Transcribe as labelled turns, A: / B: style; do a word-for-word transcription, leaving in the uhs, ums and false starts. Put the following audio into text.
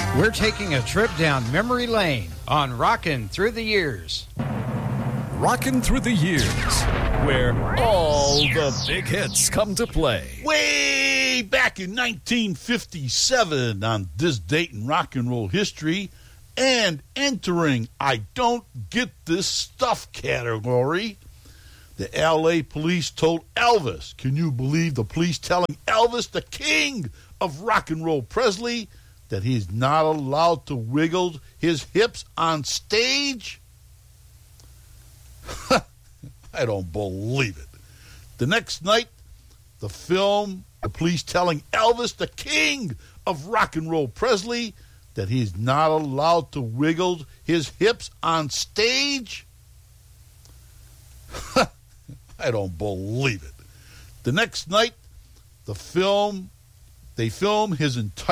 A: We're taking a trip down memory lane on Rockin' Through the Years.
B: Rockin' Through the Years, where all the big hits come to play.
C: Way back in nineteen fifty-seven on this date in rock and roll history, and entering I Don't Get This Stuff category, the L A police told Elvis, can you believe the police telling Elvis, the king of rock and roll Presley, that he's not allowed to wiggle his hips on stage? I don't believe it. The next night, the film, the police telling Elvis, the king of rock and roll Presley, that he's not allowed to wiggle his hips on stage? I don't believe it. The next night, the film, they film his entire